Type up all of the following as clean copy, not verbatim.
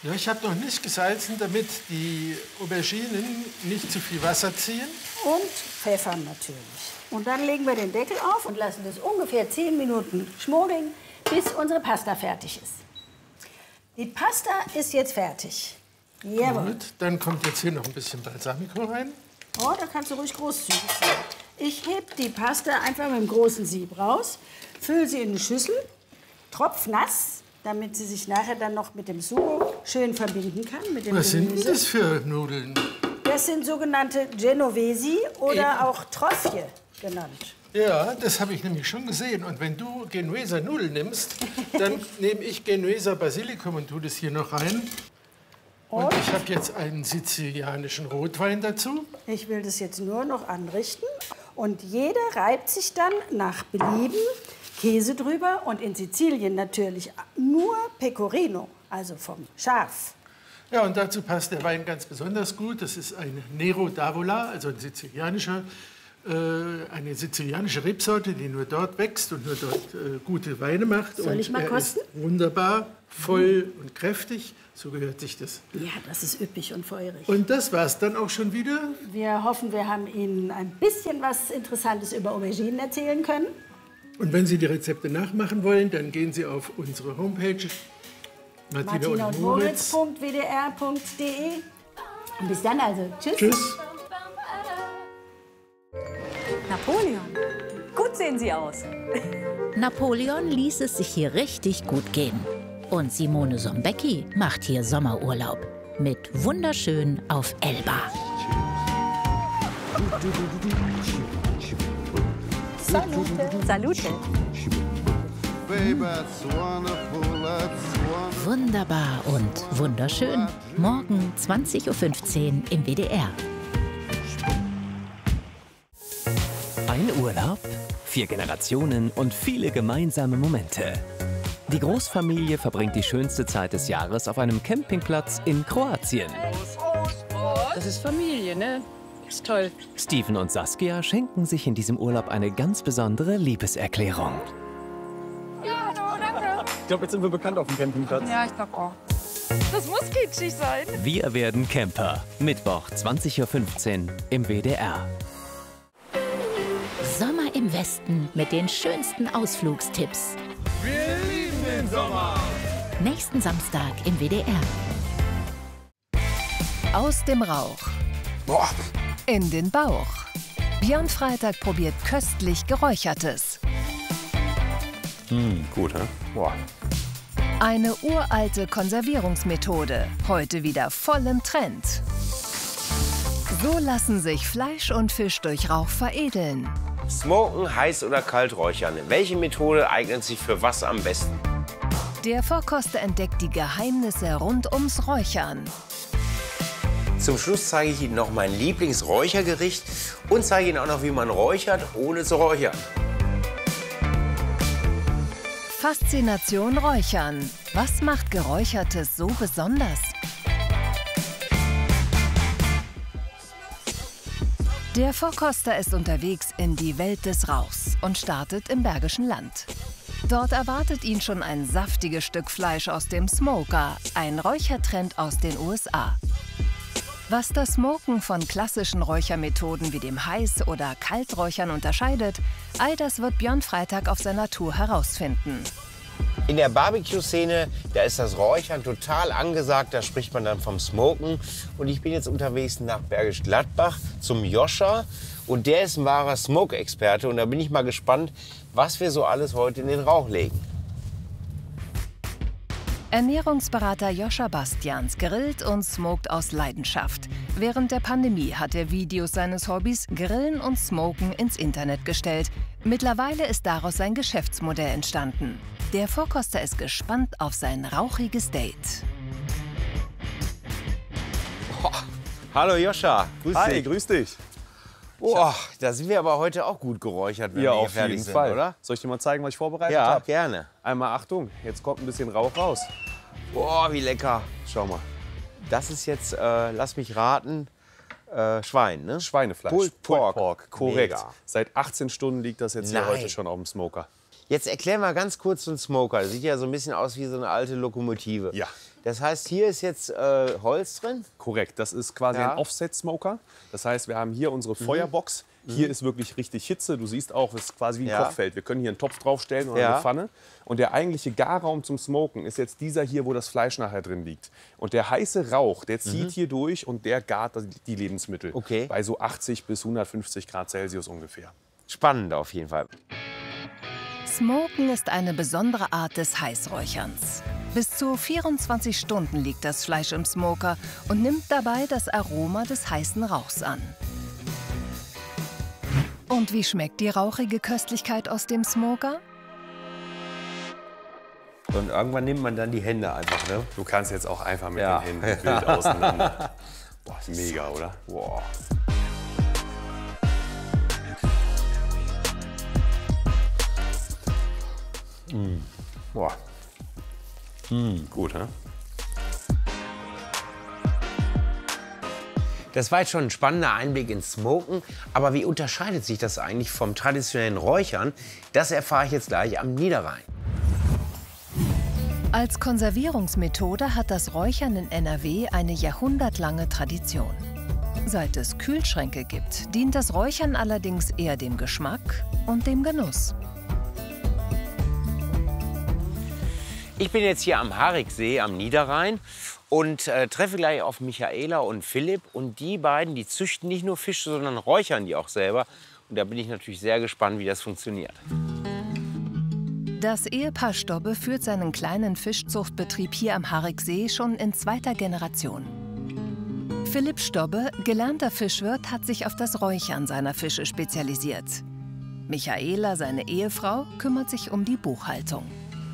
Ja, ich habe noch nicht gesalzen, damit die Auberginen nicht zu viel Wasser ziehen. Und Pfeffer natürlich. Und dann legen wir den Deckel auf und lassen das ungefähr 10 Minuten schmogeln, bis unsere Pasta fertig ist. Die Pasta ist jetzt fertig. Jawohl. Gut, dann kommt jetzt hier noch ein bisschen Balsamico rein. Oh, da kannst du ruhig großzügig sein. Ich heb die Pasta einfach mit dem großen Sieb raus, fülle sie in eine Schüssel, tropfnass, damit sie sich nachher dann noch mit dem Sugo schön verbinden kann. Mit dem Was sind denn Gemüse. das für Nudeln? Das sind sogenannte Genovesi oder auch Trofje genannt. Ja, das habe ich nämlich schon gesehen. Und wenn du Genueser Nudeln nimmst, dann nehme ich Genueser Basilikum und tue das hier noch rein. Und ich habe jetzt einen sizilianischen Rotwein dazu. Ich will das jetzt nur noch anrichten. Und jeder reibt sich dann nach Belieben Käse drüber. Und in Sizilien natürlich nur Pecorino, also vom Schaf. Ja, und dazu passt der Wein ganz besonders gut. Das ist ein Nero d'Avola, also eine sizilianische Rebsorte, die nur dort wächst und nur dort gute Weine macht. Soll ich mal kosten? Ist wunderbar, voll und kräftig. So gehört sich das. Ja, das ist üppig und feurig. Und das war's dann auch schon wieder. Wir hoffen, wir haben Ihnen ein bisschen was Interessantes über Auberginen erzählen können. Und wenn Sie die Rezepte nachmachen wollen, dann gehen Sie auf unsere Homepage martina-und-moritz.wdr.de. Und bis dann also. Tschüss. Tschüss. Napoleon, gut sehen Sie aus. Napoleon ließ es sich hier richtig gut gehen. Und Simone Sombecki macht hier Sommerurlaub. Mit wunderschön auf Elba. Salute. Salute. Wunderbar und wunderschön. Morgen 20:15 Uhr im WDR. Ein Urlaub, 4 Generationen und viele gemeinsame Momente. Die Großfamilie verbringt die schönste Zeit des Jahres auf einem Campingplatz in Kroatien. Das ist Familie, ne? Ist toll. Steven und Saskia schenken sich in diesem Urlaub eine ganz besondere Liebeserklärung. Ich glaube, jetzt sind wir bekannt auf dem Campingplatz. Ja, ich glaube auch. Das muss kitschig sein. Wir werden Camper. Mittwoch, 20:15 Uhr im WDR. Sommer im Westen mit den schönsten Ausflugstipps. Wir lieben den Sommer. Nächsten Samstag im WDR. Aus dem Rauch. Boah. In den Bauch. Björn Freitag probiert köstlich Geräuchertes. Gut, hä? Boah. Eine uralte Konservierungsmethode, heute wieder voll im Trend. So lassen sich Fleisch und Fisch durch Rauch veredeln. Smoken, heiß oder kalt räuchern. Welche Methode eignet sich für was am besten? Der Vorkoster entdeckt die Geheimnisse rund ums Räuchern. Zum Schluss zeige ich Ihnen noch mein Lieblingsräuchergericht und zeige Ihnen auch noch, wie man räuchert, ohne zu räuchern. Faszination Räuchern. Was macht Geräuchertes so besonders? Der Vorkoster ist unterwegs in die Welt des Rauchs und startet im Bergischen Land. Dort erwartet ihn schon ein saftiges Stück Fleisch aus dem Smoker, ein Räuchertrend aus den USA. Was das Smoken von klassischen Räuchermethoden wie dem Heiß- oder Kalträuchern unterscheidet, all das wird Björn Freitag auf seiner Tour herausfinden. In der Barbecue-Szene, da ist das Räuchern total angesagt, da spricht man dann vom Smoken. Und ich bin jetzt unterwegs nach Bergisch Gladbach zum Joscha. Und der ist ein wahrer Smoke-Experte. Und da bin ich mal gespannt, was wir so alles heute in den Rauch legen. Ernährungsberater Joscha Bastians grillt und smoked aus Leidenschaft. Während der Pandemie hat er Videos seines Hobbys Grillen und Smoken ins Internet gestellt. Mittlerweile ist daraus sein Geschäftsmodell entstanden. Der Vorkoster ist gespannt auf sein rauchiges Date. Oh, hallo Joscha, grüß Hi, dich. grüß dich. Oh, da sind wir aber heute auch gut geräuchert, wenn Ja, wir hier auf fertig jeden sind, Fall. oder? Soll ich dir mal zeigen, was ich vorbereitet Ja, habe? gerne. Einmal Achtung, jetzt kommt ein bisschen Rauch raus. Boah, wie lecker. Schau mal. Das ist jetzt, lass mich raten, Schwein, ne? Schweinefleisch. Pulled Pork. Korrekt. Mega. Seit 18 Stunden liegt das jetzt hier Nein. heute schon auf dem Smoker. Jetzt erklär mal ganz kurz so einen Smoker. Das sieht ja so ein bisschen aus wie so eine alte Lokomotive. Ja. Das heißt, hier ist jetzt Holz drin? Korrekt, das ist quasi ein Offset-Smoker. Das heißt, wir haben hier unsere Feuerbox. Hier ist wirklich richtig Hitze. Du siehst auch, es ist quasi wie ein Kochfeld. Wir können hier einen Topf draufstellen oder eine Pfanne. Und der eigentliche Garraum zum Smoken ist jetzt dieser hier, wo das Fleisch nachher drin liegt. Und der heiße Rauch, der zieht hier durch und der gart die Lebensmittel. Okay. Bei so 80 bis 150 Grad Celsius ungefähr. Spannend auf jeden Fall. Smoken ist eine besondere Art des Heißräucherns. Bis zu 24 Stunden liegt das Fleisch im Smoker und nimmt dabei das Aroma des heißen Rauchs an. Und wie schmeckt die rauchige Köstlichkeit aus dem Smoker? Und irgendwann nimmt man dann die Hände einfach, ne? Du kannst jetzt auch einfach mit den Händen wild auseinander. Boah, ist mega, oder? Boah. Boah. Gut, ne? Das war jetzt schon ein spannender Einblick ins Smoken. Aber wie unterscheidet sich das eigentlich vom traditionellen Räuchern? Das erfahre ich jetzt gleich am Niederrhein. Als Konservierungsmethode hat das Räuchern in NRW eine jahrhundertlange Tradition. Seit es Kühlschränke gibt, dient das Räuchern allerdings eher dem Geschmack und dem Genuss. Ich bin jetzt hier am Hariksee am Niederrhein und treffe gleich auf Michaela und Philipp. Und die beiden, die züchten nicht nur Fische, sondern räuchern die auch selber. Und da bin ich natürlich sehr gespannt, wie das funktioniert. Das Ehepaar Stobbe führt seinen kleinen Fischzuchtbetrieb hier am Hariksee schon in 2. Generation. Philipp Stobbe, gelernter Fischwirt, hat sich auf das Räuchern seiner Fische spezialisiert. Michaela, seine Ehefrau, kümmert sich um die Buchhaltung.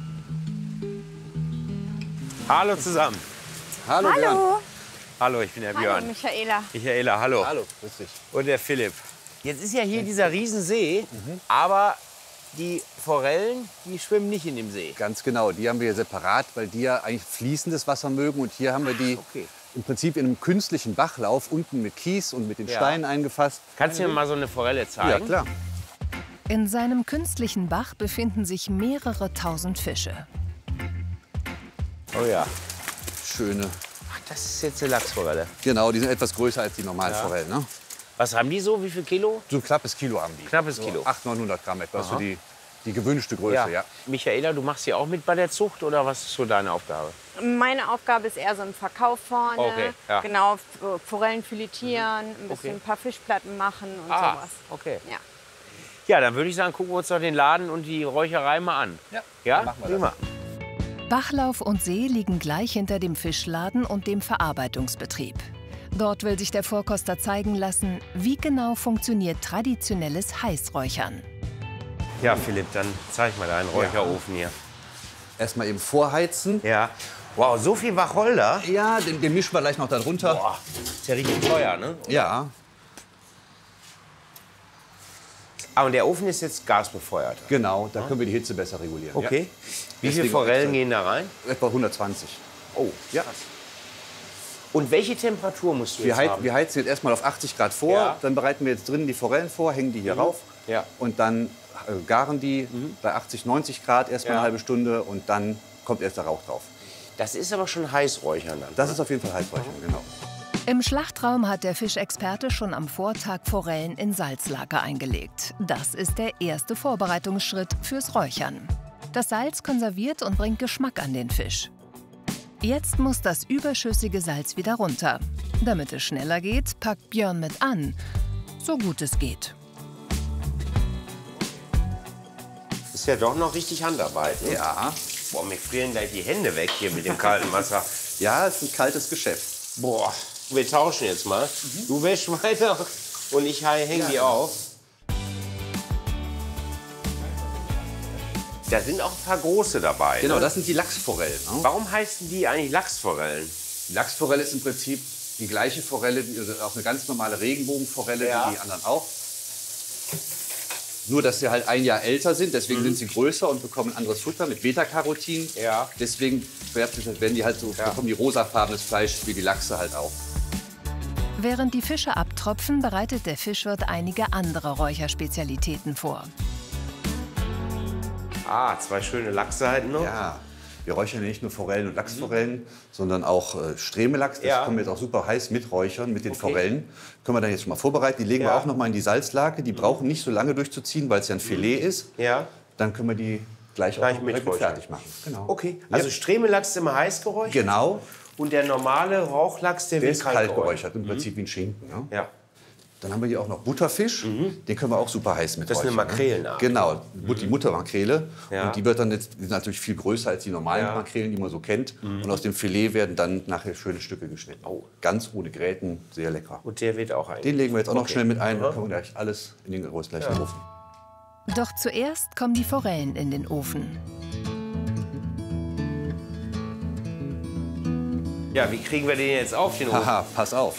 Hallo zusammen. Hallo. Hallo. Hallo, ich bin der Björn. Hallo, Michaela. Michaela, hallo. Hallo, grüß dich. Und der Philipp. Jetzt ist ja hier dieser Riesensee, aber die Forellen, die schwimmen nicht in dem See. Ganz genau, die haben wir hier separat, weil die ja eigentlich fließendes Wasser mögen. Und hier haben wir die im Prinzip in einem künstlichen Bachlauf, unten mit Kies und mit den Steinen eingefasst. Kannst du mir mal so eine Forelle zeigen? Ja, klar. In seinem künstlichen Bach befinden sich mehrere tausend Fische. Oh ja. Schöne. Ach, das ist jetzt eine Lachsforelle. Genau, die sind etwas größer als die normalen Forellen. Ne? Was haben die so? Wie viel Kilo? So ein knappes Kilo haben die. Knappes so Kilo. 800-900 Gramm etwa, so die gewünschte Größe, ja. Michaela, du machst hier auch mit bei der Zucht oder was ist so deine Aufgabe? Meine Aufgabe ist eher so ein Verkauf vorne. Okay, ja. Genau, Forellen filetieren, ein bisschen ein paar Fischplatten machen und sowas. Okay. Ja. Ja, dann würde ich sagen, gucken wir uns doch den Laden und die Räucherei mal an. Ja? Machen wir das. Bachlauf und See liegen gleich hinter dem Fischladen und dem Verarbeitungsbetrieb. Dort will sich der Vorkoster zeigen lassen, wie genau funktioniert traditionelles Heißräuchern. Ja, Philipp, dann zeig mal deinen Räucherofen hier. Erstmal eben vorheizen. Ja. Wow, so viel Wacholder? Ja, den mischen wir gleich noch darunter. Boah, ist ja richtig teuer, ne? Ja. Ah, und der Ofen ist jetzt gasbefeuert? Genau, da können wir die Hitze besser regulieren. Okay. Ja. Wie viele Forellen gehen da rein? Etwa 120. Oh, ja. Und welche Temperatur musst du jetzt haben? Wir heizen jetzt erstmal auf 80 Grad vor, dann bereiten wir jetzt drinnen die Forellen vor, hängen die hier rauf und dann garen die bei 80, 90 Grad erstmal eine halbe Stunde und dann kommt erst der Rauch drauf. Das ist aber schon Heißräuchern dann? Das ist auf jeden Fall Heißräuchern, genau. Im Schlachtraum hat der Fischexperte schon am Vortag Forellen in Salzlager eingelegt. Das ist der erste Vorbereitungsschritt fürs Räuchern. Das Salz konserviert und bringt Geschmack an den Fisch. Jetzt muss das überschüssige Salz wieder runter. Damit es schneller geht, packt Björn mit an, so gut es geht. Ist ja doch noch richtig Handarbeit, ne? Ja. Boah, mir frieren gleich die Hände weg hier mit dem kalten Wasser. Ja, es ist ein kaltes Geschäft. Boah, wir tauschen jetzt mal. Du wäschst weiter und ich hänge die auf. Da sind auch ein paar große dabei. Genau, ne? das sind die Lachsforellen. Ne? Warum heißen die eigentlich Lachsforellen? Die Lachsforelle ist im Prinzip die gleiche Forelle, also auch eine ganz normale Regenbogenforelle, wie die anderen auch. Nur, dass sie halt ein Jahr älter sind, deswegen sind sie größer und bekommen anderes Futter mit Beta-Carotin. Ja. Deswegen werden die halt so, bekommen die rosafarbenes Fleisch wie die Lachse halt auch. Während die Fische abtropfen, bereitet der Fischwirt einige andere Räucherspezialitäten vor. Ah, 2 schöne Lachsseiten noch. Ja. Wir räuchern ja nicht nur Forellen und Lachsforellen, sondern auch Stremellachs. Das können wir jetzt auch super heiß miträuchern mit den Forellen. Können wir dann jetzt schon mal vorbereiten. Die legen wir auch noch mal in die Salzlake. Die brauchen nicht so lange durchzuziehen, weil es ja ein Filet ist. Ja. Dann können wir die gleich mit fertig machen. Genau. Okay, also Stremellachs ist immer heiß geräuchert? Genau. Und der normale Rauchlachs, der wird ist kalt geräuchert, im Prinzip wie ein Schinken. Ja. Dann haben wir hier auch noch Butterfisch. Den können wir auch super heiß mit räuchern. Das ist eine Makrelenart. Genau, die Muttermakrele. Ja. Und die wird dann jetzt, die sind natürlich viel größer als die normalen Makrelen, die man so kennt. Und aus dem Filet werden dann nachher schöne Stücke geschnitten. Ganz ohne Gräten, sehr lecker. Und der wird auch ein. Den legen wir jetzt auch noch schnell mit ein. Dann können wir gleich alles in den gleichen Ofen. Doch zuerst kommen die Forellen in den Ofen. Ja, wie kriegen wir den jetzt auf den Ofen? Haha, pass auf.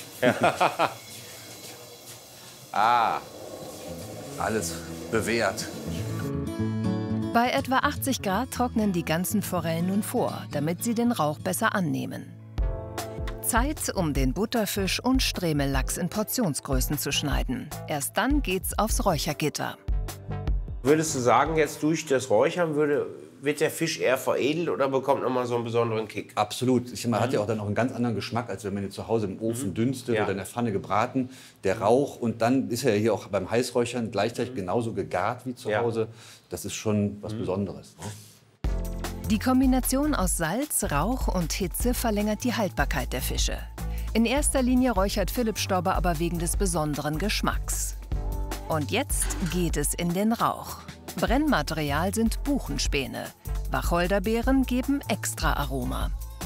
Alles bewährt. Bei etwa 80 Grad trocknen die ganzen Forellen nun vor, damit sie den Rauch besser annehmen. Zeit, um den Butterfisch und Stremellachs in Portionsgrößen zu schneiden. Erst dann geht's aufs Räuchergitter. Würdest du sagen, jetzt durch das Räuchern wird der Fisch eher veredelt oder bekommt noch mal so einen besonderen Kick? Absolut. Man hat ja auch dann noch einen ganz anderen Geschmack, als wenn man ihn zu Hause im Ofen dünstet oder in der Pfanne gebraten. Der Rauch und dann ist er ja hier auch beim Heißräuchern gleichzeitig genauso gegart wie zu Hause. Das ist schon was Besonderes. Die Kombination aus Salz, Rauch und Hitze verlängert die Haltbarkeit der Fische. In erster Linie räuchert Philipp Stauber aber wegen des besonderen Geschmacks. Und jetzt geht es in den Rauch. Brennmaterial sind Buchenspäne. Wacholderbeeren geben extra Aroma.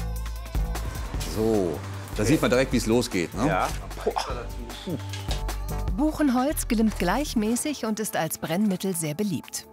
So, da sieht man direkt, wie es losgeht. Ne? Ja. Buchenholz glimmt gleichmäßig und ist als Brennmittel sehr beliebt.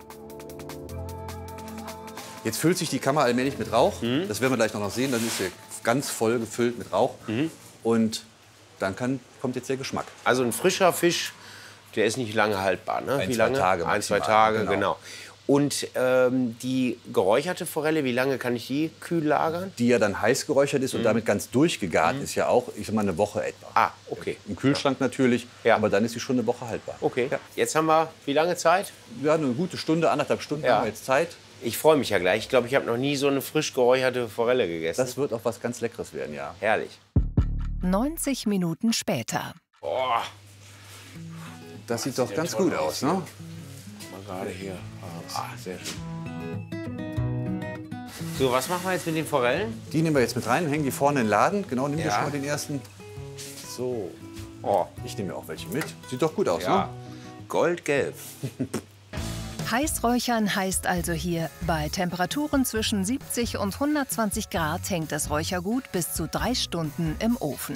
Jetzt füllt sich die Kammer allmählich mit Rauch. Das werden wir gleich noch sehen. Dann ist sie ganz voll gefüllt mit Rauch. Und dann kommt jetzt der Geschmack. Also ein frischer Fisch, der ist nicht lange haltbar, ne? Wie lange? 2 Tage, genau. Und die geräucherte Forelle, wie lange kann ich die kühl lagern? Die ja dann heiß geräuchert ist und damit ganz durchgegart ist ja auch, ich sag mal, eine Woche etwa. Ah, okay. Im Kühlschrank natürlich, aber dann ist sie schon eine Woche haltbar. Okay. Ja. Jetzt haben wir wie lange Zeit? Ja, eine gute Stunde, 1,5 Stunden haben wir jetzt Zeit. Ich freue mich ja gleich. Ich glaube, ich habe noch nie so eine frisch geräucherte Forelle gegessen. Das wird auch was ganz Leckeres werden, ja. Herrlich. 90 Minuten später. Boah. Das sieht doch ganz gut aus, ne? Mal gerade hier. Sehr schön. So, was machen wir jetzt mit den Forellen? Die nehmen wir jetzt mit rein, hängen die vorne in den Laden. Genau, nimm dir schon mal den ersten. So. Oh, ich nehme auch welche mit. Sieht doch gut aus, ne? Goldgelb. Heißräuchern heißt also hier, bei Temperaturen zwischen 70 und 120 Grad hängt das Räuchergut bis zu 3 Stunden im Ofen.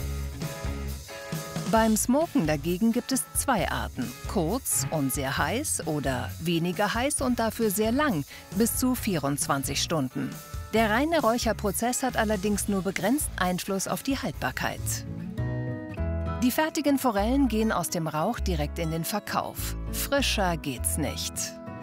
Beim Smoken dagegen gibt es 2 Arten, kurz und sehr heiß oder weniger heiß und dafür sehr lang, bis zu 24 Stunden. Der reine Räucherprozess hat allerdings nur begrenzt Einfluss auf die Haltbarkeit. Die fertigen Forellen gehen aus dem Rauch direkt in den Verkauf. Frischer geht's nicht.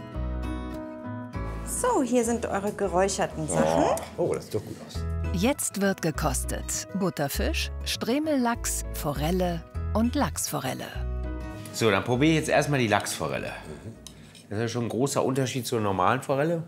So, hier sind eure geräucherten Sachen. Oh, das sieht doch gut aus. Jetzt wird gekostet. Butterfisch, Stremellachs, Forelle und Lachsforelle. So, dann probiere ich jetzt erstmal die Lachsforelle. Das ist ja schon ein großer Unterschied zur normalen Forelle.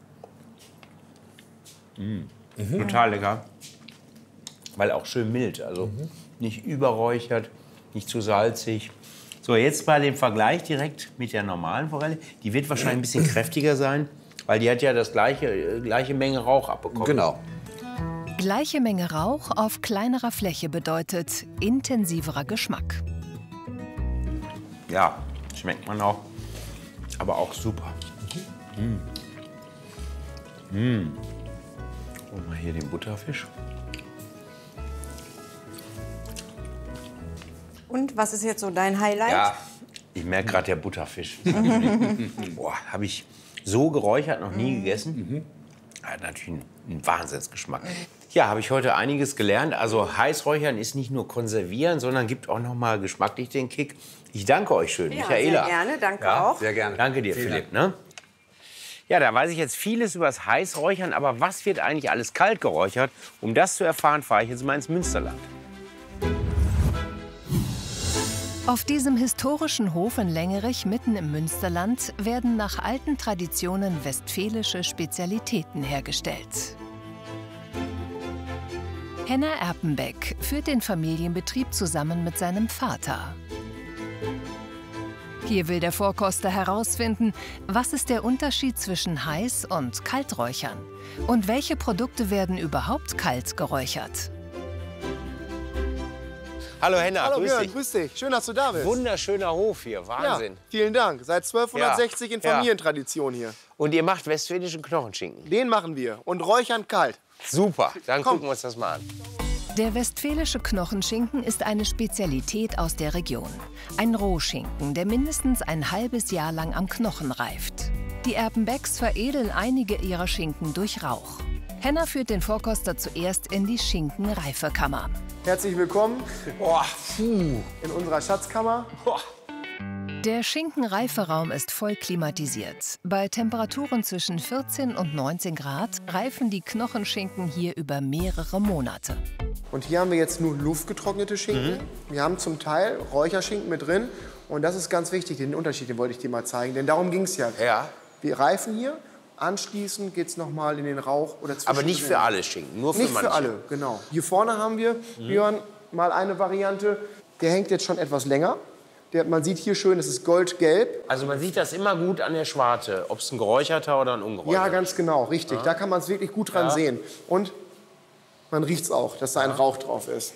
Total lecker. Weil auch schön mild, also nicht überräuchert, nicht zu salzig. So, jetzt bei dem Vergleich direkt mit der normalen Forelle. Die wird wahrscheinlich ein bisschen kräftiger sein, weil die hat ja das gleiche Menge Rauch abbekommen. Genau. Gleiche Menge Rauch auf kleinerer Fläche bedeutet intensiverer Geschmack. Ja, schmeckt man auch, aber auch super. Und mal hier den Butterfisch. Und was ist jetzt so dein Highlight? Ja, ich merke gerade der Butterfisch. Boah, habe ich so geräuchert noch nie gegessen. Hat natürlich einen Wahnsinnsgeschmack. Ja, habe ich heute einiges gelernt. Also Heißräuchern ist nicht nur konservieren, sondern gibt auch noch mal geschmacklich den Kick. Ich danke euch schön, Ja, Michaela. sehr gerne, danke auch. Sehr gerne. Danke dir, Philipp. Ne? Ja, da weiß ich jetzt vieles über das Heißräuchern, aber was wird eigentlich alles kalt geräuchert? Um das zu erfahren, fahre ich jetzt mal ins Münsterland. Auf diesem historischen Hof in Lengerich mitten im Münsterland werden nach alten Traditionen westfälische Spezialitäten hergestellt. Henner Erpenbeck führt den Familienbetrieb zusammen mit seinem Vater. Hier will der Vorkoster herausfinden, was ist der Unterschied zwischen Heiß- und Kalträuchern und welche Produkte werden überhaupt kalt geräuchert. Hallo Henner, hallo grüß Björn, dich. Grüß dich. Schön, dass du da bist. Wunderschöner Hof hier, Wahnsinn. Ja, vielen Dank. Seit 1260 in Familientradition hier. Und ihr macht westfälischen Knochenschinken? Den machen wir und räuchern kalt. Super, dann gucken wir uns das mal an. Der westfälische Knochenschinken ist eine Spezialität aus der Region. Ein Rohschinken, der mindestens ein halbes Jahr lang am Knochen reift. Die Erpenbecks veredeln einige ihrer Schinken durch Rauch. Henner führt den Vorkoster zuerst in die Schinkenreifekammer. Herzlich willkommen in unserer Schatzkammer. Der Schinkenreiferaum ist voll klimatisiert. Bei Temperaturen zwischen 14 und 19 Grad reifen die Knochenschinken hier über mehrere Monate. Und hier haben wir jetzt nur luftgetrocknete Schinken. Wir haben zum Teil Räucherschinken mit drin. Und das ist ganz wichtig, den Unterschied, den wollte ich dir mal zeigen. Denn darum ging es ja. Wir reifen hier, anschließend geht es noch mal in den Rauch. Oder aber nicht für alle Schinken, nur für manche. Nicht für alle, genau. Hier vorne haben wir, Björn, mal eine Variante. Der hängt jetzt schon etwas länger. Man sieht hier schön, es ist goldgelb. Also man sieht das immer gut an der Schwarte, ob es ein geräucherter oder ein ungeräucherter. Ja, ganz genau, richtig. Da kann man es wirklich gut dran sehen. Und man riecht es auch, dass da ein Rauch drauf ist.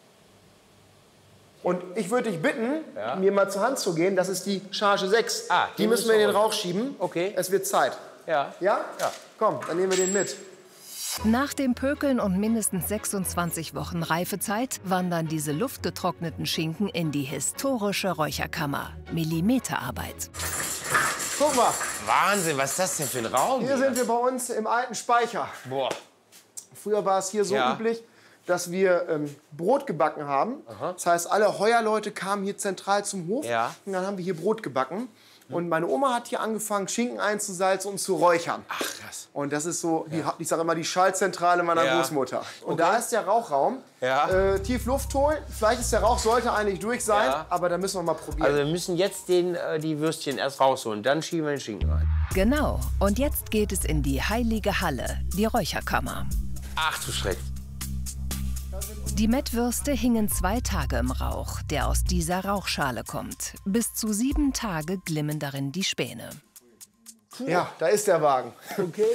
Und ich würde dich bitten, mir mal zur Hand zu gehen. Das ist die Charge 6. Die müssen wir in den Rauch schieben. Okay. Es wird Zeit. Ja? Ja? Komm, dann nehmen wir den mit. Nach dem Pökeln und mindestens 26 Wochen Reifezeit wandern diese luftgetrockneten Schinken in die historische Räucherkammer. Millimeterarbeit. Guck mal. Wahnsinn, was ist das denn für ein Raum? Hier sind wir bei uns im alten Speicher. Boah. Früher war es hier so üblich, dass wir Brot gebacken haben. Das heißt, alle Heuerleute kamen hier zentral zum Hof. Und dann haben wir hier Brot gebacken. Und meine Oma hat hier angefangen, Schinken einzusalzen und zu räuchern. Ach, krass. Und das ist so, ich sage immer, die Schaltzentrale meiner Großmutter. Und da ist der Rauchraum. Tief Luft holen. Vielleicht ist der Rauch, sollte eigentlich durch sein, aber da müssen wir mal probieren. Also wir müssen jetzt die Würstchen erst rausholen, dann schieben wir den Schinken rein. Genau. Und jetzt geht es in die heilige Halle, die Räucherkammer. Ach du Schreck. Die Mettwürste hingen 2 Tage im Rauch, der aus dieser Rauchschale kommt. Bis zu 7 Tage glimmen darin die Späne. Ja, da ist der Wagen. Okay.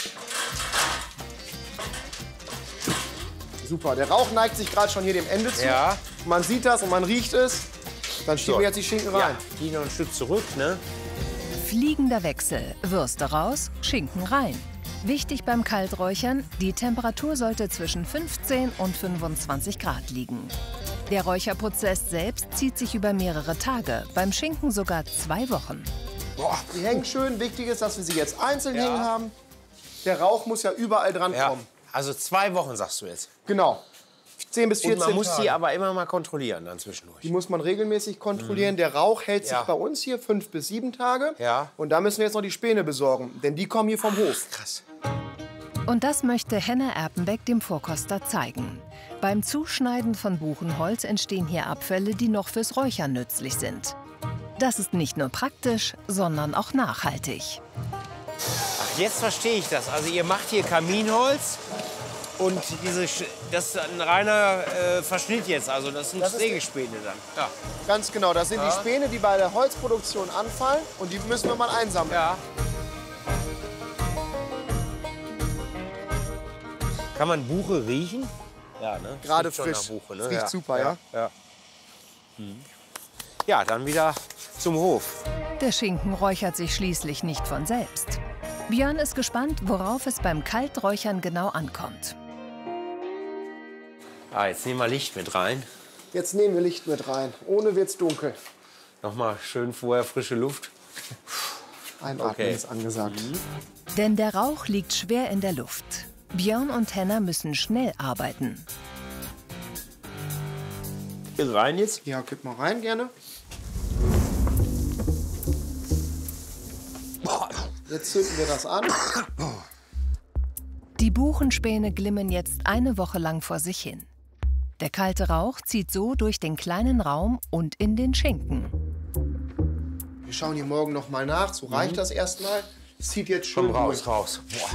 Super, der Rauch neigt sich gerade schon hier dem Ende zu. Man sieht das und man riecht es. Dann schieben wir jetzt die Schinken rein. Die noch ein Stück zurück, ne? Fliegender Wechsel. Würste raus, Schinken rein. Wichtig beim Kalträuchern, die Temperatur sollte zwischen 15 und 25 Grad liegen. Der Räucherprozess selbst zieht sich über mehrere Tage, beim Schinken sogar 2 Wochen. Boah, die hängen schön. Wichtig ist, dass wir sie jetzt einzeln hängen haben. Der Rauch muss ja überall dran kommen. Also 2 Wochen, sagst du jetzt? Genau. 10 bis 14 Tage. Und man muss die aber immer mal kontrollieren dann zwischendurch. Die muss man regelmäßig kontrollieren. Der Rauch hält sich bei uns hier 5 bis 7 Tage. Und da müssen wir jetzt noch die Späne besorgen, denn die kommen hier vom Hof. Krass. Und das möchte Henner Erpenbeck dem Vorkoster zeigen. Beim Zuschneiden von Buchenholz entstehen hier Abfälle, die noch fürs Räuchern nützlich sind. Das ist nicht nur praktisch, sondern auch nachhaltig. Ach, jetzt verstehe ich das. Also ihr macht hier Kaminholz und das ist ein reiner Verschnitt jetzt. Also das sind Sägespäne dann. Ja. Ganz genau, das sind die Späne, die bei der Holzproduktion anfallen und die müssen wir mal einsammeln. Kann man Buche riechen? Ja, ne? Gerade frisch. Buche, ne? Das riecht super, ja? Ja, dann wieder zum Hof. Der Schinken räuchert sich schließlich nicht von selbst. Björn ist gespannt, worauf es beim Kalträuchern genau ankommt. Jetzt nehmen wir Licht mit rein. Jetzt nehmen wir Licht mit rein. Ohne wird's dunkel. Nochmal schön vorher frische Luft. Einatmen ist angesagt. Denn der Rauch liegt schwer in der Luft. Björn und Henner müssen schnell arbeiten. Geht rein jetzt? Ja, gib mal rein gerne. Jetzt zünden wir das an. Die Buchenspäne glimmen jetzt eine Woche lang vor sich hin. Der kalte Rauch zieht so durch den kleinen Raum und in den Schinken. Wir schauen hier morgen noch mal nach. So reicht das erstmal. Es zieht jetzt schon raus. Boah.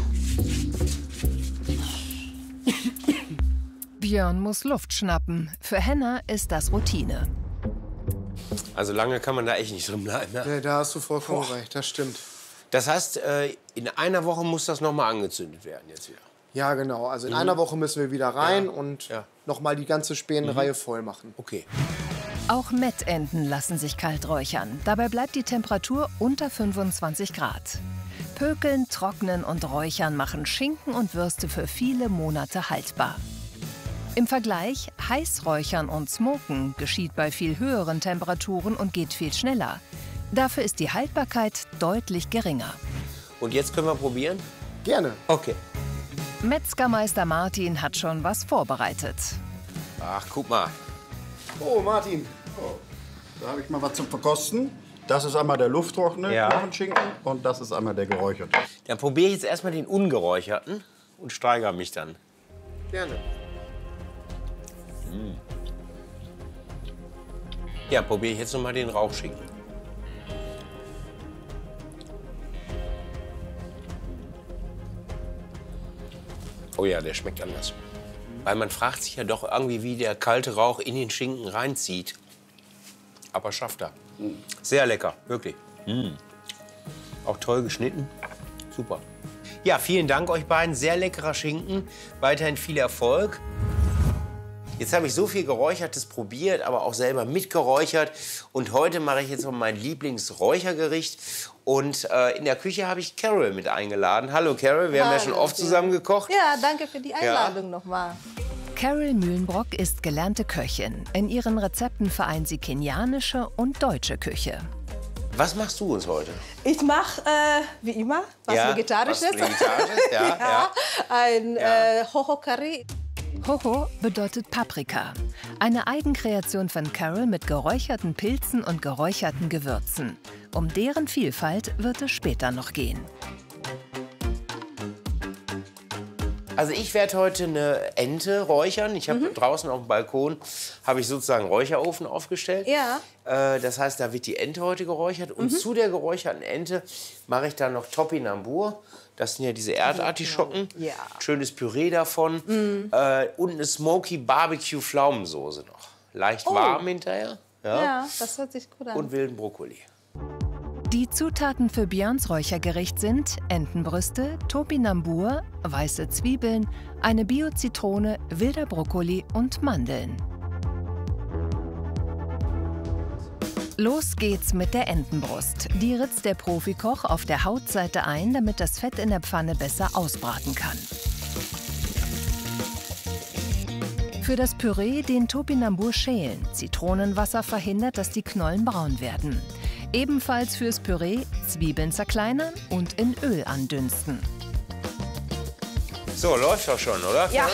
Björn muss Luft schnappen. Für Henna ist das Routine. Also lange kann man da echt nicht drin bleiben. Ne? Nee, da hast du vollkommen recht, das stimmt. Das heißt, in einer Woche muss das noch mal angezündet werden jetzt wieder? Ja, genau. Also in einer Woche müssen wir wieder rein und noch mal die ganze Spähenreihe voll machen. Okay. Auch Mettenten lassen sich kalt räuchern. Dabei bleibt die Temperatur unter 25 Grad. Pökeln, Trocknen und Räuchern machen Schinken und Würste für viele Monate haltbar. Im Vergleich, Heißräuchern und Smoken geschieht bei viel höheren Temperaturen und geht viel schneller. Dafür ist die Haltbarkeit deutlich geringer. Und jetzt können wir probieren? Gerne. Okay. Metzgermeister Martin hat schon was vorbereitet. Ach, guck mal. Oh, Martin. Oh, da habe ich mal was zum Verkosten. Das ist einmal der lufttrockene Knochenschinken und das ist einmal der geräucherte. Dann probiere ich jetzt erstmal den ungeräucherten und steigere mich dann. Gerne. Ja, probiere ich jetzt noch mal den Rauchschinken. Oh ja, der schmeckt anders. Weil man fragt sich ja doch irgendwie, wie der kalte Rauch in den Schinken reinzieht. Aber schafft er. Sehr lecker, wirklich. Auch toll geschnitten. Super. Ja, vielen Dank euch beiden. Sehr leckerer Schinken. Weiterhin viel Erfolg. Jetzt habe ich so viel Geräuchertes probiert, aber auch selber mitgeräuchert. Und heute mache ich jetzt noch mein Lieblingsräuchergericht. Und in der Küche habe ich Carol mit eingeladen. Hallo Carol, wir haben ja schon oft zusammen gekocht. Ja, danke für die Einladung nochmal. Carol Mühlenbrock ist gelernte Köchin. In ihren Rezepten vereint sie kenianische und deutsche Küche. Was machst du uns heute? Ich mache, wie immer, was Vegetarisches. Was Vegetarisches, ja. Ein Hoho-Curry. Hoho bedeutet Paprika. Eine Eigenkreation von Carol mit geräucherten Pilzen und geräucherten Gewürzen. Um deren Vielfalt wird es später noch gehen. Also ich werde heute eine Ente räuchern. Ich habe draußen auf dem Balkon habe ich sozusagen einen Räucherofen aufgestellt. Ja. Das heißt, da wird die Ente heute geräuchert. Und zu der geräucherten Ente mache ich dann noch Topinambur. Das sind ja diese Erdartischocken. Ja. Schönes Püree davon. Und eine Smoky Barbecue Pflaumensoße noch. Leicht warm hinterher. Ja, das hört sich gut an. Und wilden Brokkoli. Die Zutaten für Björns Räuchergericht sind Entenbrüste, Topinambur, weiße Zwiebeln, eine Bio-Zitrone, wilder Brokkoli und Mandeln. Los geht's mit der Entenbrust. Die ritzt der Profikoch auf der Hautseite ein, damit das Fett in der Pfanne besser ausbraten kann. Für das Püree den Topinambur schälen. Zitronenwasser verhindert, dass die Knollen braun werden. Ebenfalls fürs Püree Zwiebeln zerkleinern und in Öl andünsten. So, läuft doch schon, oder? Ja.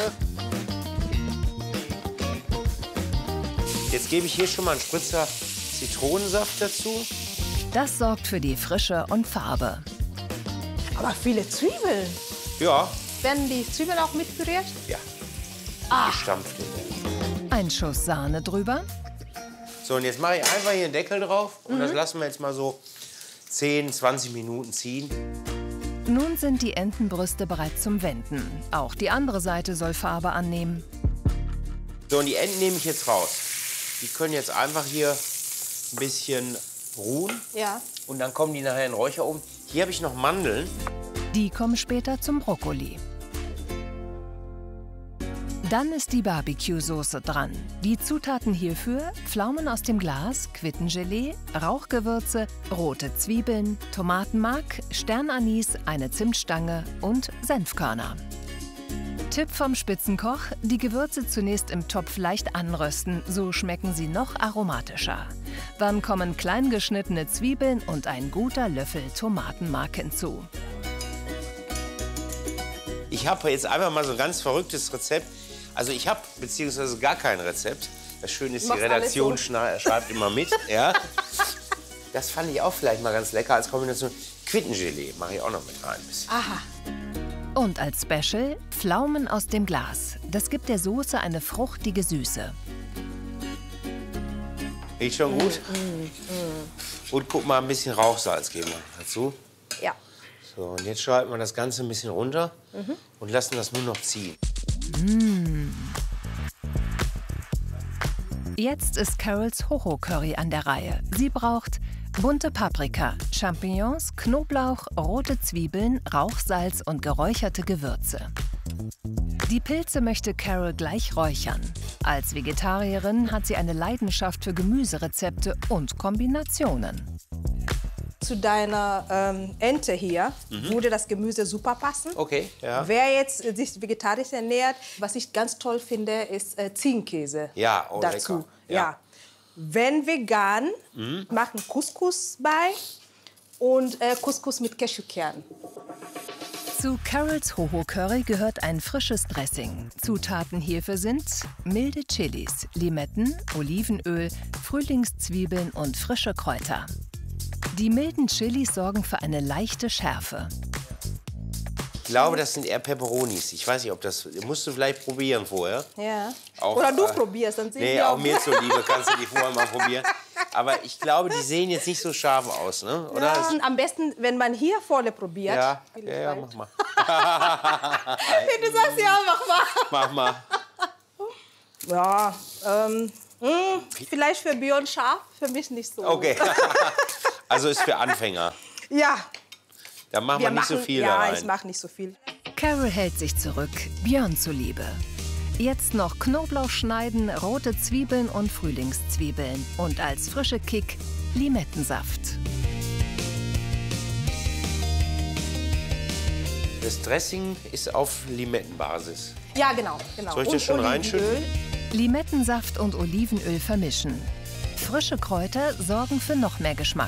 Jetzt gebe ich hier schon mal einen Spritzer Zitronensaft dazu. Das sorgt für die Frische und Farbe. Aber viele Zwiebeln. Ja. Werden die Zwiebeln auch mitpüriert? Ja. Gestampft. Ein Schuss Sahne drüber. So, und jetzt mache ich einfach hier einen Deckel drauf. Und das lassen wir jetzt mal so 10, 20 Minuten ziehen. Nun sind die Entenbrüste bereit zum Wenden. Auch die andere Seite soll Farbe annehmen. So, und die Enten nehme ich jetzt raus. Die können jetzt einfach hier ein bisschen ruhen. Ja. Und dann kommen die nachher in den Räucherofen. Hier habe ich noch Mandeln. Die kommen später zum Brokkoli. Dann ist die Barbecue-Soße dran. Die Zutaten hierfür: Pflaumen aus dem Glas, Quittengelee, Rauchgewürze, rote Zwiebeln, Tomatenmark, Sternanis, eine Zimtstange und Senfkörner. Tipp vom Spitzenkoch: Die Gewürze zunächst im Topf leicht anrösten, so schmecken sie noch aromatischer. Dann kommen klein geschnittene Zwiebeln und ein guter Löffel Tomatenmark hinzu. Ich habe jetzt einfach mal so ein ganz verrücktes Rezept. Also ich habe beziehungsweise gar kein Rezept. Das Schöne ist, die Redaktion schreibt immer mit. Ja. Das fand ich auch vielleicht mal ganz lecker als Kombination. Quittengelee mache ich auch noch mit rein. Aha. Und als Special Pflaumen aus dem Glas. Das gibt der Soße eine fruchtige Süße. Riecht schon gut? Und guck mal, ein bisschen Rauchsalz geben wir dazu. Ja. So, und jetzt schalten wir das Ganze ein bisschen runter und lassen das nur noch ziehen. Jetzt ist Carols Ho-Ho-Curry an der Reihe. Sie braucht bunte Paprika, Champignons, Knoblauch, rote Zwiebeln, Rauchsalz und geräucherte Gewürze. Die Pilze möchte Carol gleich räuchern. Als Vegetarierin hat sie eine Leidenschaft für Gemüserezepte und Kombinationen. Zu deiner Ente hier würde das Gemüse super passen. Okay, ja. Wer jetzt sich vegetarisch ernährt, was ich ganz toll finde, ist Ziegenkäse Ja, oh, dazu. lecker. Ja. Wenn vegan, machen Couscous bei und Couscous mit Cashewkern. Zu Carols Ho-Ho-Curry gehört ein frisches Dressing. Zutaten hierfür sind milde Chilis, Limetten, Olivenöl, Frühlingszwiebeln und frische Kräuter. Die milden Chilis sorgen für eine leichte Schärfe. Ich glaube, das sind eher Peperonis. Ich weiß nicht, ob das... Musst du vielleicht probieren vorher. Ja. Auch, Oder du probierst, dann sehen Nee, wir auch mir zuliebe kannst du die vorher mal probieren. Aber ich glaube, die sehen jetzt nicht so scharf aus, ne? Oder? Ja, am besten, wenn man hier vorne probiert. Ja, mach mal. Du sagst ja, mach mal. Mach mal. Ja, vielleicht für Björn scharf, für mich nicht so. Okay. Also ist für Anfänger. Ja. Da machen wir nicht so viel da rein. Ja, ich mache nicht so viel. Carol hält sich zurück, Björn zuliebe. Jetzt noch Knoblauch schneiden, rote Zwiebeln und Frühlingszwiebeln. Und als frische Kick Limettensaft. Das Dressing ist auf Limettenbasis. Ja, genau. Soll ich das schon reinschütten? Limettensaft und Olivenöl vermischen. Frische Kräuter sorgen für noch mehr Geschmack.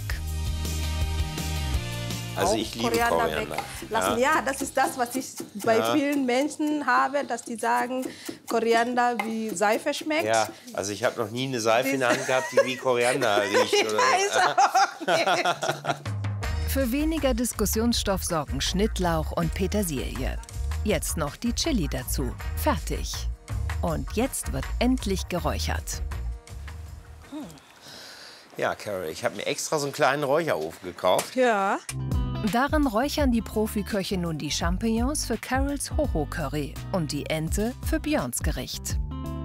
Also ich liebe Koriander. Lassen. Ja, das ist das, was ich bei vielen Menschen habe, dass die sagen, Koriander wie Seife schmeckt. Ja, also ich habe noch nie eine Seife in der Hand gehabt, die wie Koriander riecht. Oder? Für weniger Diskussionsstoff sorgen Schnittlauch und Petersilie. Jetzt noch die Chili dazu. Fertig. Und jetzt wird endlich geräuchert. Ja, Carol, ich habe mir extra so einen kleinen Räucherofen gekauft. Ja. Darin räuchern die Profiköche nun die Champignons für Carols Ho-Ho-Curry und die Ente für Björns Gericht.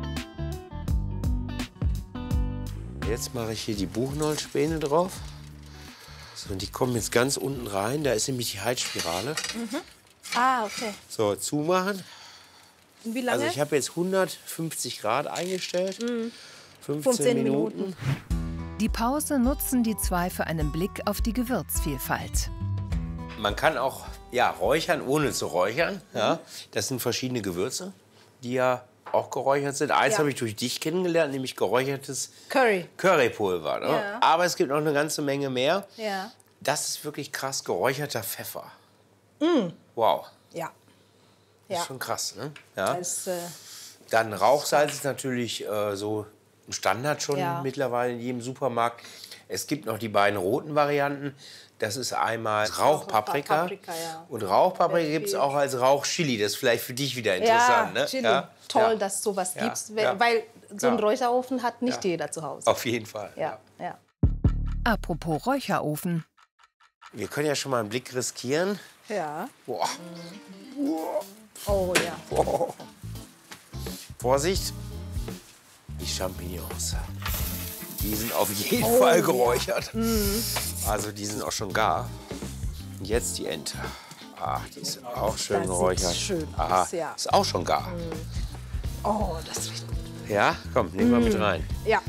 Jetzt mache ich hier die Buchnollspäne drauf. So, und die kommen jetzt ganz unten rein. Da ist nämlich die Heizspirale. Ah, okay. So, zumachen. Und wie lange? Also ich habe jetzt 150 Grad eingestellt. 15 Minuten. Die Pause nutzen die zwei für einen Blick auf die Gewürzvielfalt. Man kann auch räuchern, ohne zu räuchern. Ja. Das sind verschiedene Gewürze, die ja auch geräuchert sind. Eins habe ich durch dich kennengelernt, nämlich geräuchertes Currypulver. Ne? Ja. Aber es gibt noch eine ganze Menge mehr. Ja. Das ist wirklich krass, geräucherter Pfeffer. Wow. Ja. Das ist schon krass, ne? Ja. Das, Dann Rauchsalz ist natürlich so ein Standard schon mittlerweile in jedem Supermarkt. Es gibt noch die beiden roten Varianten. Das ist einmal Rauchpaprika. Und Rauchpaprika gibt es auch als Rauchchili. Das ist vielleicht für dich wieder interessant. Ja, ne? Chili. Ja? Toll, dass es sowas gibt. Weil so einen Räucherofen hat nicht jeder zu Hause. Auf jeden Fall. Ja. Apropos Räucherofen. Wir können ja schon mal einen Blick riskieren. Ja. Boah. Oh ja. Boah. Vorsicht. Die Champignons. Die sind auf jeden Fall geräuchert. Also die sind auch schon gar. Und jetzt die Ente. Ach, die ist auch schön geräuchert. Schön Aha, aus, ja. ist auch schon gar. Oh, das riecht gut. Ja, komm, nehmen wir mit rein. Ja.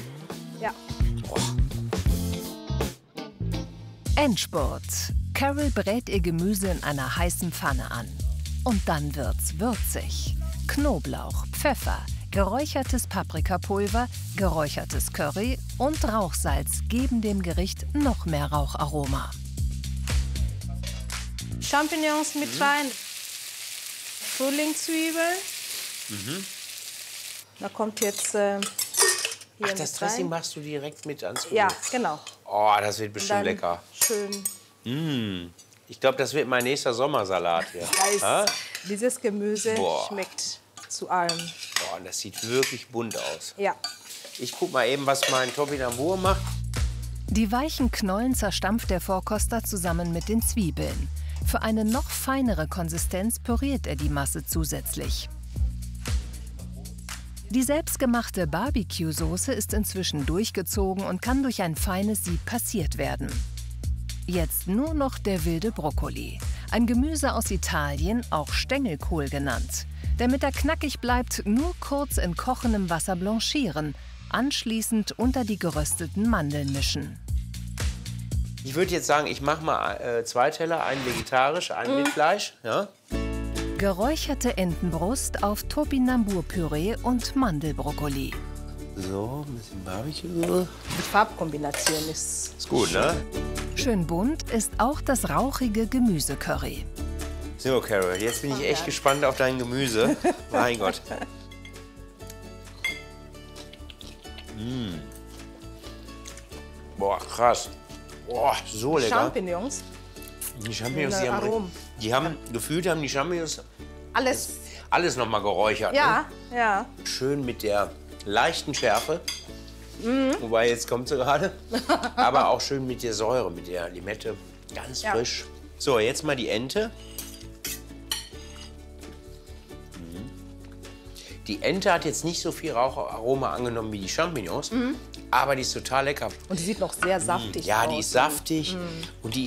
Endspurt. Carol brät ihr Gemüse in einer heißen Pfanne an. Und dann wird's würzig. Knoblauch, Pfeffer, geräuchertes Paprikapulver, geräuchertes Curry und Rauchsalz geben dem Gericht noch mehr Raucharoma. Champignons mit rein. Frühlingszwiebeln. Da kommt jetzt hier das Dressing machst du direkt mit ans Öl? Ja, genau. Oh, das wird bestimmt lecker. Schön. Ich glaube, das wird mein nächster Sommersalat hier. Dieses Gemüse schmeckt zu allem. Boah, das sieht wirklich bunt aus. Ja. Ich guck mal eben, was mein Topinambur macht. Die weichen Knollen zerstampft der Vorkoster zusammen mit den Zwiebeln. Für eine noch feinere Konsistenz püriert er die Masse zusätzlich. Die selbstgemachte Barbecue-Soße ist inzwischen durchgezogen und kann durch ein feines Sieb passiert werden. Jetzt nur noch der wilde Brokkoli. Ein Gemüse aus Italien, auch Stängelkohl genannt. Damit er knackig bleibt, nur kurz in kochendem Wasser blanchieren. Anschließend unter die gerösteten Mandeln mischen. Ich würde jetzt sagen, ich mache mal 2 Teller, einen vegetarisch, einen mit Fleisch. Ja? Geräucherte Entenbrust auf Topinambur-Püree und Mandelbrokkoli. So, ein bisschen Barbecue. Die Farbkombination ist gut, ne? Schön bunt ist auch das rauchige Gemüsecurry. So, Carol, jetzt bin ich echt gespannt auf dein Gemüse. Mein Gott. Boah, krass. Boah, so lecker. Champignons. Die Champignons, die haben gefühlt haben die Champignons alles noch mal geräuchert. Ja, ne? ja. Schön mit der leichten Schärfe. Wobei, jetzt kommt sie gerade. Aber auch schön mit der Säure, mit der Limette. Ganz frisch. So, jetzt mal die Ente. Die Ente hat jetzt nicht so viel Raucharoma angenommen wie die Champignons. Aber die ist total lecker. Und die sieht noch sehr saftig aus. Ja, die ist saftig und die